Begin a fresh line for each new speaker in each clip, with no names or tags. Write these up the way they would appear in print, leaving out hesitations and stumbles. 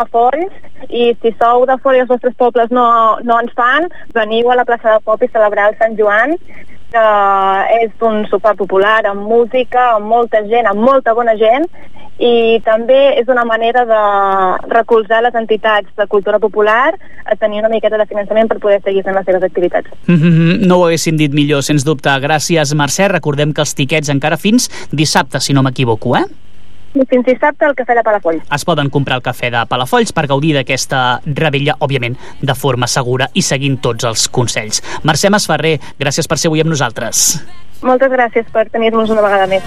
Palafolls, i si sou de fora i els vostres pobles no ens fan, veniu a la plaça de Pop i celebrar el Sant Joan, que és un sopar popular amb música, amb molta gent, amb molta bona gent, i també és una manera de recolzar les entitats de cultura popular a tenir una miqueta de finançament per poder seguir fent les seves activitats.
No ho haguéssim dit millor, sens dubte. Gràcies, Mercè. Recordem que els tiquets encara fins dissabte, si no m'equivoco,
Fins dissabte al Cafè de Palafolls.
Es poden comprar al Cafè de Palafolls per gaudir d'aquesta revetlla, òbviament, de forma segura i seguint tots els consells. Mercè Masferrer, gràcies per ser avui amb nosaltres.
Moltes gràcies per tenir-nos una vegada més.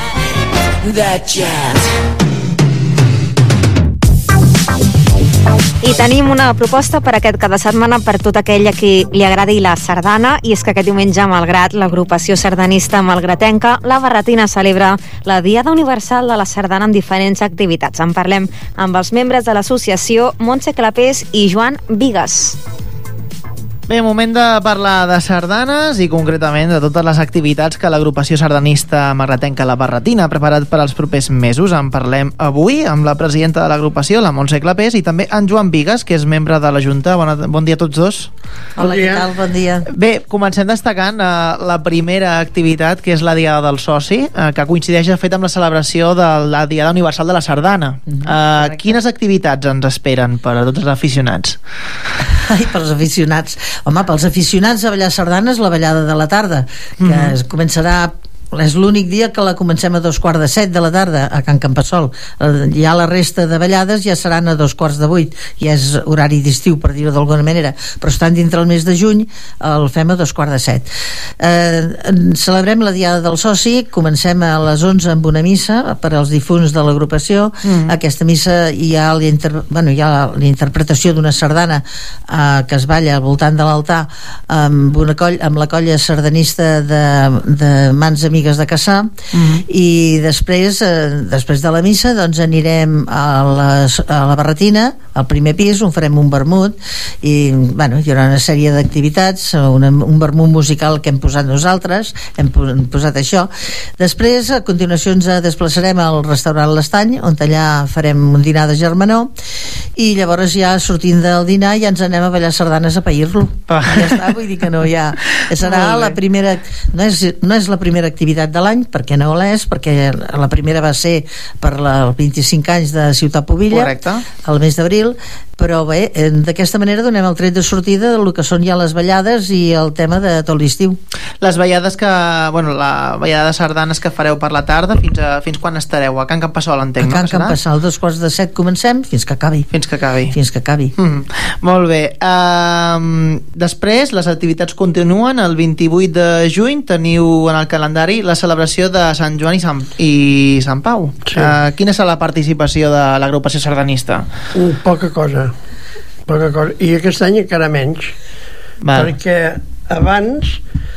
I tenim una proposta per aquest cada setmana per tot aquell a qui li agradi la sardana, i és que aquest diumenge, malgrat l'agrupació sardanista malgratenca, la Barretina celebra la Diada Universal de la Sardana amb diferents activitats. En parlem amb els membres de l'associació Montse Clapés i Joan Bigues.
Bé, moment de parlar de sardanes i concretament de totes les activitats que l'agrupació sardanista magretenca La Barretina ha preparat per als propers mesos. En parlem avui amb la presidenta de l'agrupació, la Montse Clapés, i també en Joan Bigues, que és membre de la Junta. Bon dia a tots dos.
Hola, què tal? Bon dia.
Bé, comencem destacant la primera activitat, que és la Diada del Soci, que coincideix de fet amb la celebració de la Diada Universal de la Sardana. Quines activitats ens esperen per a tots els aficionats?
Ai, pels aficionats. Home, pels aficionats a ballar sardanes, la ballada de la tarda, que començarà... És l'únic dia que la comencem a 7:15 de la tarda a Can Campassol. Ja la resta de ballades ja seran a 7:45. Ja és horari d'estiu, per dir-ho d'alguna manera, però estan dintre el mes de juny, el fem a 6:45. Celebrem la Diada del Soci. Comencem a les 11 amb una missa per als difunts de l'agrupació. Aquesta missa hi ha la interpretació d'una sardana que es balla al voltant de l'altar amb la colla sardanista de Mans Amigues de Cassà, i després de la missa doncs anirem a la Barretina, al primer pis, on farem un vermut, i hi haurà una sèrie d'activitats, un vermut musical que hem posat nosaltres, hem posat això. Després, a continuació, ens desplaçarem al restaurant L'Estany, on allà farem un dinar de germanor, i llavors ja sortint del dinar ja ens anem a ballar sardanes a pair-lo. Ja està, vull dir que no, ja serà la primera, no és la primera activitat de l'any, perquè no l'és, perquè la primera va ser per els 25 anys de Ciutat Pobilla.
Correcte.
Al mes d'abril, però bé, d'aquesta manera donem el tret de sortida del que són ja les ballades i el tema de tot l'estiu.
Les ballades la ballada de sardanes que fareu per la tarda, fins quan estareu? A Can Campassol, entenc,
no? A Can Campassol, 7:15 comencem fins que acabi. Fins que acabi.
Molt bé. Després, les activitats continuen. El 28 de juny teniu en el calendari la celebració de Sant Joan i Sant Pau. Sí. Quina serà la participació de l'agrupació sardanista?
Poca cosa. I aquest any encara menys. Perquè abans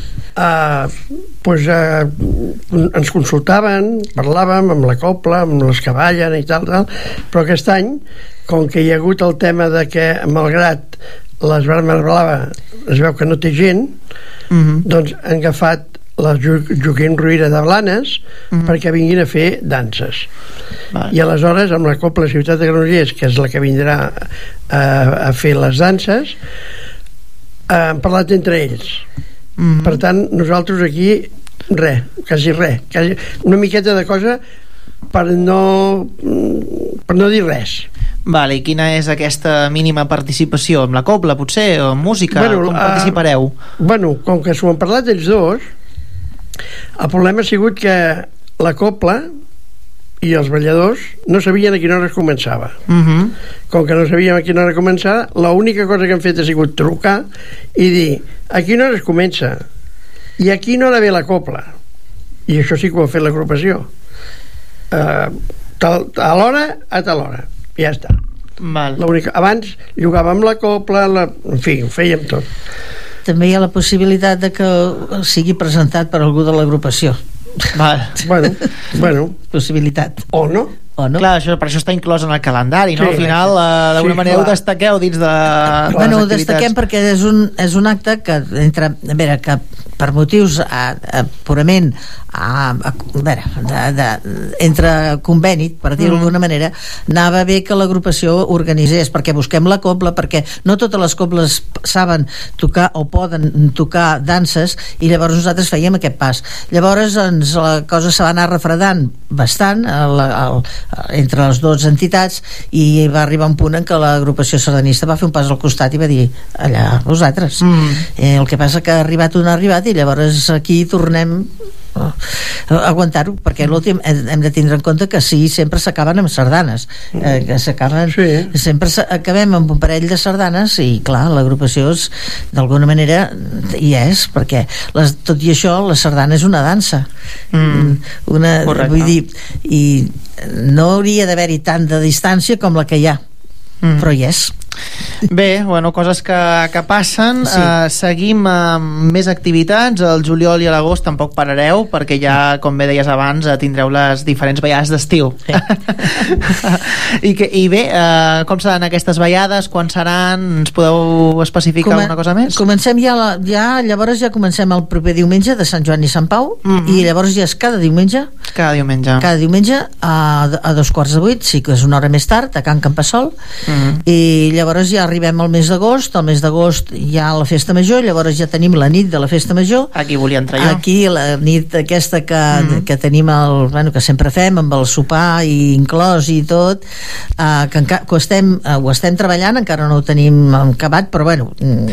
ens consultaven, parlàvem amb la copla, amb les que ballen i tal, però aquest any, com que hi ha hagut el tema de que malgrat les Barmes Blava es veu que no té gent, doncs han agafat la Joaquim Rovira de Blanes perquè vinguin a fer danses. I aleshores amb la Copla Ciutat de Granollers, que és la que vindrà a fer les danses, han parlat entre ells. Per tant, nosaltres aquí quasi res, una miqueta de cosa per no dir res.
I quina és aquesta mínima participació? Amb la copla, potser? O amb música? Com participareu?
Com que s'ho han parlat ells dos, el problema ha sigut que la copla i els balladors no sabien a quina hora es començava. Com que no sabíem a quina hora començava, l'única cosa que han fet ha sigut trucar i dir a quina hora es comença i a quina hora ve la copla, i això sí que ho ha fet l'agrupació, a l'hora a tal hora, ja està. Abans jugàvem la copla, en fi, ho fèiem tot.
També hi ha la possibilitat de que sigui presentat per algú de l'agrupació.
Bueno,
possibilitat.
O no.
Clar, per això està inclòs en el calendari, no? Al final, d'alguna manera ho destaqueu dins de les activitats. Ho
destaquem perquè és un acte que, que per motius purament entre conveni, per dir-ho d'alguna manera, anava bé que l'agrupació organitzés, perquè busquem la cobla, perquè no totes les cobles saben tocar o poden tocar danses, i llavors nosaltres fèiem aquest pas. Llavors la cosa se va anar refredant bastant entre les dues entitats, i va arribar un punt en què l'agrupació sardanista va fer un pas al costat i va dir, allà vosaltres. El que passa que ha arribat on ha arribat, i llavors aquí tornem a aguantar-ho, perquè l'últim hem de tindre en compte que sí, sempre s'acaben amb sardanes, que s'acaben, sempre acabem amb un parell de sardanes, i clar, l'agrupació d'alguna manera hi és, perquè tot i això la sardana és una dansa, vull dir, i no hauria d'haver-hi tant de distància com la que hi ha, però hi és.
Bé, bueno, coses que passen. Seguim amb més activitats. El juliol i l'agost tampoc parareu, perquè ja, com bé deies abans, tindreu les diferents ballades d'estiu. I bé, com seran aquestes ballades? Quan seran? Ens podeu especificar alguna cosa més?
Comencem llavors ja comencem el proper diumenge de Sant Joan i Sant Pau, i llavors ja és cada diumenge a 7:45, sí que és una hora més tard, a Can Campassol, i llavors ja arribem al mes d'agost. Al mes d'agost hi ha la festa major, llavors ja tenim la nit de la festa major.
Aquí volia entrar jo.
Aquí la nit aquesta que tenim que sempre fem amb el sopar i inclòs i tot, que ho estem treballant, encara no ho tenim acabat, però bueno,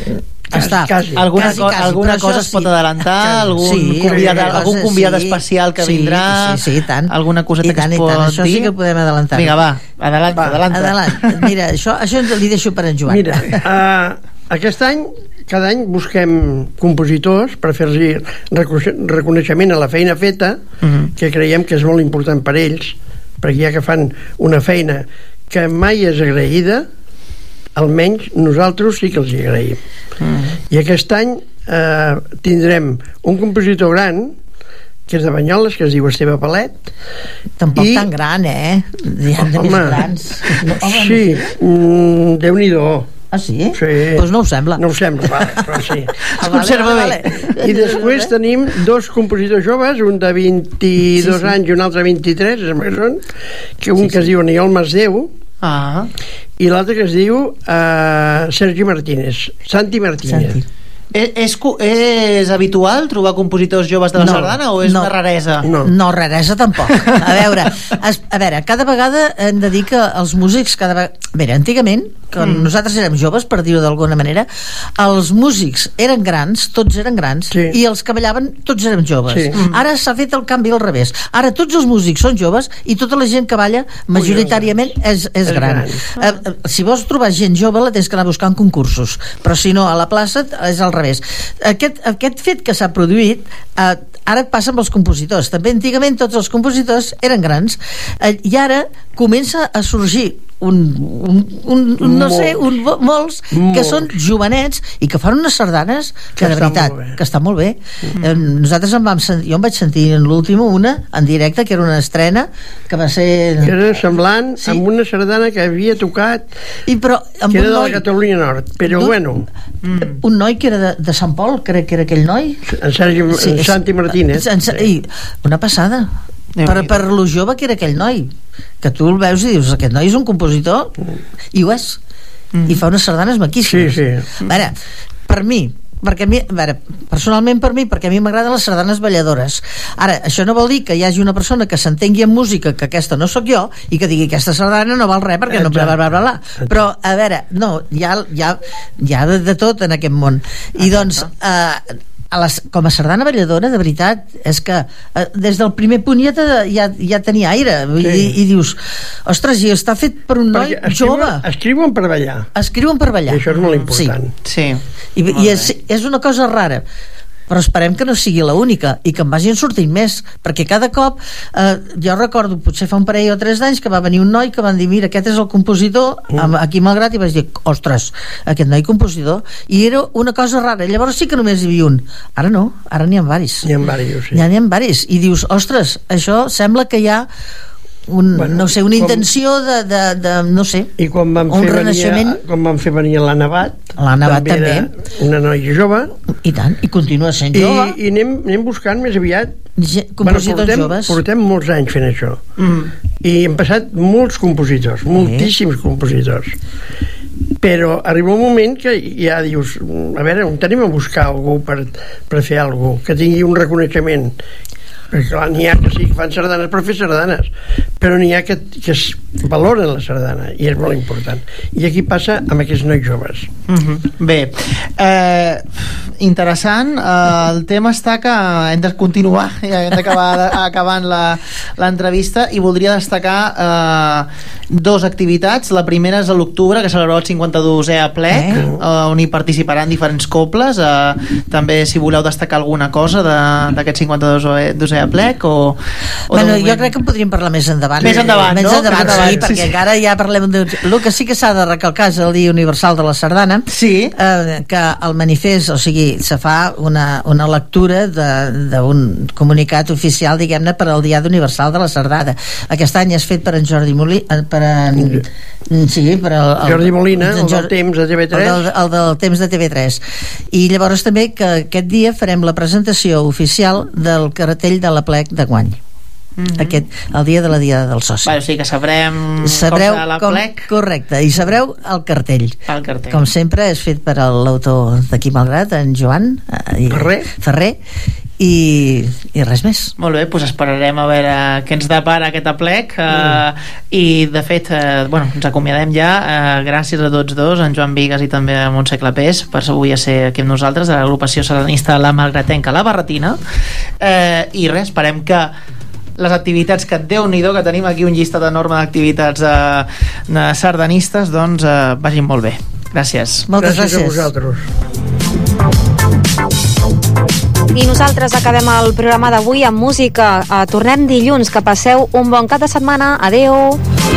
alguna cosa es pot adelantar, algun convidat especial que vindrà,
tant,
alguna coseta que es pot dir.
Això sí que podem adelantar.
Vinga, va, adelanta.
Mira, això li deixo per en Joan.
Mira, aquest any, cada any busquem compositors per fer-los reconeixement a la feina feta, que creiem que és molt important per ells, perquè ja que fan una feina que mai és agraïda, almenys nosaltres sí que els hi agraïm. I aquest any tindrem un compositor gran, que és de Banyoles, que es diu Esteve Palet.
Tampoc tan gran, Hi ha de més grans.
Sí, Déu-n'hi-do.
Ah, sí?
Sí.
Doncs no ho sembla.
No ho sembla, però sí.
Es conserva bé.
I després tenim dos compositors joves, un de 22 anys i un altre 23, que un que es diu Aniol Masdeu, i l'altre que es diu Santi Martínez.
És habitual trobar compositors joves de la sardana o és una raresa?
No, raresa tampoc. A veure, cada vegada hem de dir que els músics antigament, quan nosaltres érem joves, per dir-ho d'alguna manera, els músics eren grans, tots eren grans, i els que ballaven tots érem joves. Ara s'ha fet el canvi al revés. Ara tots els músics són joves i tota la gent que balla majoritàriament és gran. Si vols trobar gent jove la tens que anar buscant concursos, però si no a la plaça és al revés. Aquest fet que s'ha produït ara passa amb els compositors. També antigament tots els compositors eren grans, i ara comença a sorgir molts que són jovenets i que fan unes sardanes que de veritat que estan molt bé. Nosaltres jo em vaig sentir en l'últim una en directe, que era una estrena que va ser...
que era semblant amb una sardana que havia tocat, que era de la Catalunya Nord, però bueno,
un noi que era de Sant Pol, crec que era aquell noi,
Santi Martínez,
i una passada per lo jove que era aquell noi, que tu el veus i dius, aquest noi és un compositor, i ho és, i fa unes sardanes maquíssimes. A veure, per mi, personalment per mi, perquè a mi m'agraden les sardanes balladores. Ara, això no vol dir que hi hagi una persona que s'entengui en música, que aquesta no sóc jo, i que digui aquesta sardana no val res perquè no bla. Però, a veure, no, hi ha de tot en aquest món. I doncs com a sardana balladora, de veritat, és que des del primer punt ja tenia aire, i dius, ostres, i està fet per un noi jove.
Escriuen per ballar. I això és molt important.
Sí.
I és una cosa rara, però esperem que no sigui l'única i que en vagin sortint més, perquè cada cop jo recordo, potser fa un parell o 3 d'anys, que va venir un noi que van dir, mira, aquest és el compositor, aquí Malgrat, i vaig dir, ostres, aquest noi compositor, i era una cosa rara. Llavors sí que només hi havia un, ara no, ara n'hi ha varis.
N'hi ha varis,
i dius, ostres, això sembla que hi ha no sé, una intenció de no sé,
i quan van fer venir l'Anna Bat també era una noia jove,
i tant, i continua sent jove,
i anem buscant més aviat
compositors joves.
Portem molts anys fent això, i hem passat molts compositors, moltíssims compositors, però arriba un moment que ja dius, a veure, on tenim a buscar algú per fer alguna cosa que tingui un reconeixement, perquè clar, n'hi ha que sí que fan sardanes per fer sardanes, però n'hi ha que es valoren la sardana, i és molt important, i aquí passa amb aquests nois joves.
Bé, interessant, el tema està que hem de continuar, ja hem d'acabar acabant l'entrevista, i voldria destacar dues activitats. La primera és a l'octubre, que celebrarà el 52è aplec, on hi participaran diferents cobles. També, si voleu destacar alguna cosa d'aquest 52è aplec,
bueno, jo crec que en podríem parlar més endavant.
Més endavant, no?
Sí, perquè encara ja parlem el que sí que s'ha de recalcar és el Dia Universal de la Sardana, que el manifest, o sigui, se fa una lectura d'un comunicat oficial, diguem-ne, per al Dia Universal de la Sardana. Aquest any és fet per en Jordi Molina,
Jordi Molina, el del temps de TV3,
el del temps de TV3, i llavors també que aquest dia farem la presentació oficial del cartell de l'aplec de guany. El dia de la Diada del Soci.
O sigui que sabreu com serà l'aplec.
Correcte, i sabreu el cartell. Com sempre és fet per l'autor d'Aquí Malgrat, en Joan Ferrer, i res més.
Molt bé, doncs esperarem a veure què ens depara aquest aplec, i de fet ens acomiadem ja. Gràcies a tots dos, en Joan Bigues i també a Montse Clapés, per avui a ser aquí amb nosaltres, de l'agrupació sardanista La Malgratenca La Barretina, i res, esperem que les activitats, que Déu-n'hi-do, que tenim aquí un llistat enorme d'activitats sardanistes, doncs vagin molt bé. Gràcies.
Moltes gràcies
a vosaltres.
I nosaltres acabem el programa d'avui amb música. Tornem dilluns. Que passeu un bon cap de setmana. Adeu.